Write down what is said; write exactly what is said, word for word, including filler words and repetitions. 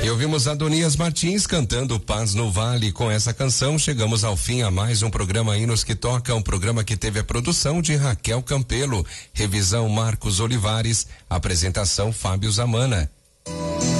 E ouvimos Adonias Martins cantando Paz no Vale. Com essa canção, chegamos ao fim a mais um programa Hinos que Toca, um programa que teve a produção de Raquel Campelo, revisão Marcos Olivares, apresentação Fábio Zamana.